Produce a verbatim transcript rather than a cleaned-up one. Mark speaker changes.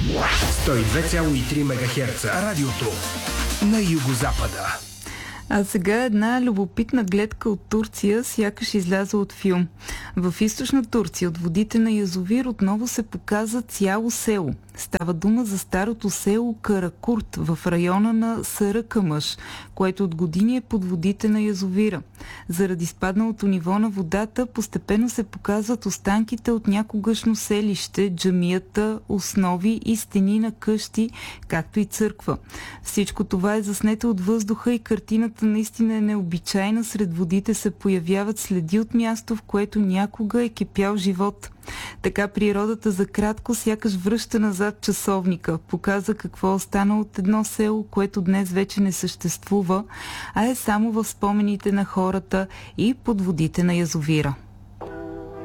Speaker 1: сто и две цяло и три мегахерца. Радиото на югозапада.
Speaker 2: А сега една любопитна гледка от Турция, сякаш изляза от филм. В източна Турция от водите на язовир отново се показа цяло село. Става дума за старото село Каракурт в района на Саръкамъш, което от години е под водите на язовира. Заради спадналото ниво на водата постепенно се показват останките от някогашно селище, джамията, основи и стени на къщи, както и църква. Всичко това е заснето от въздуха и картината наистина е необичайна. Сред водите се появяват следи от място, в което някога е кипял живот. Така природата за кратко сякаш връща назад часовника, показа какво остана от едно село, което днес вече не съществува, а е само в спомените на хората и под водите на язовира.